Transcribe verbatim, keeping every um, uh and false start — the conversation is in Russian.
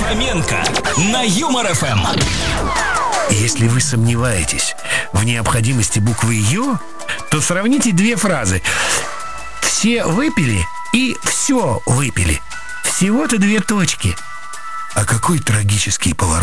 Фоменко на Юмор эф эм. Если вы сомневаетесь в необходимости буквы «Ё», то сравните две фразы. Все выпили и все выпили. Всего-то две точки. А какой трагический поворот.